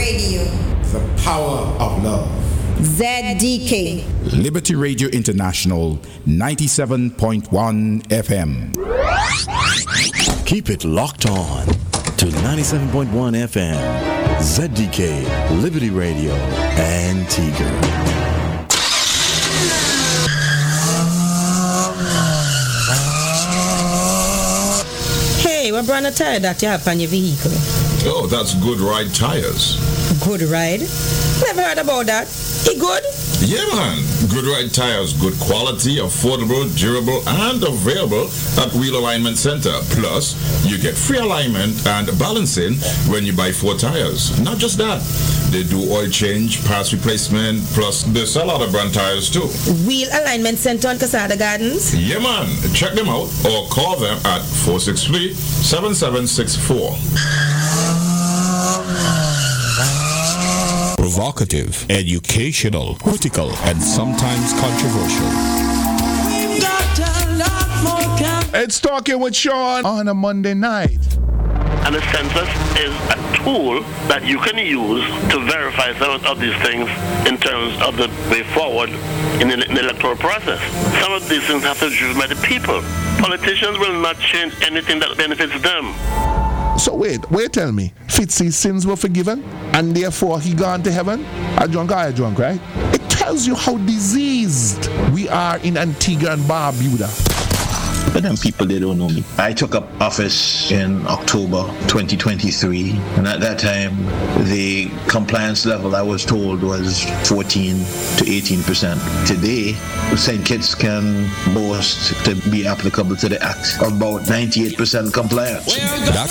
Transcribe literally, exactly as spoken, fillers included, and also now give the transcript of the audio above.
Radio. The power of love. Z D K. Liberty Radio International, ninety-seven point one F M. Keep it locked on to ninety-seven point one F M. Z D K, Liberty Radio, Antigua. Hey, what brand of tire that you have on your vehicle? Oh, that's Good Ride Tires. Good Ride? Never heard about that. It good? Yeah, man. Good Ride Tires, good quality, affordable, durable, and available at Wheel Alignment Center. Plus, you get free alignment and balancing when you buy four tires. Not just that, they do oil change, parts replacement, plus they sell other brand tires too. Wheel Alignment Center on Casada Gardens? Yeah, man. Check them out or call them at four six three, seven seven six four. Provocative, educational, critical, and sometimes controversial. It's Talking with Sean on a Monday night. And the census is a tool that you can use to verify some of these things in terms of the way forward in the, in the electoral process. Some of these things have to be driven by the people. Politicians will not change anything that benefits them. So wait, wait, tell me. Fitzy's sins were forgiven and therefore he gone to heaven? I drunk, I drunk, right? It tells you how diseased we are in Antigua and Barbuda. But them people, they don't know me. I took up office in October twenty twenty-three, and at that time, the compliance level I was told was fourteen to eighteen percent. Today, Saint Kitts can boast to be applicable to the Act about ninety-eight percent compliance. That